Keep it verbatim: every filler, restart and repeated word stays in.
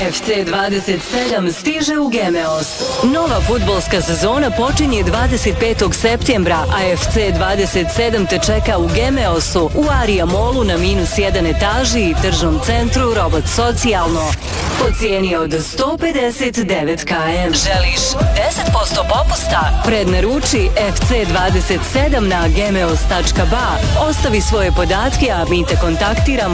F C dvadeset sedam stiže u Gemeos. Nova fudbalska sezona počinje dvadeset petog septembra, a F C dvadeset sedam te čeka u Gemeosu, u Arija Molu na minus jedan etaži i tržnom centru Robot Socijalno. Po cijeni od sto pedeset devet km. Želiš deset posto popusta? Prednaruči F C dvadeset sedam na gemeos tačka ba. Ostavi svoje podatke, a mi te kontaktiramo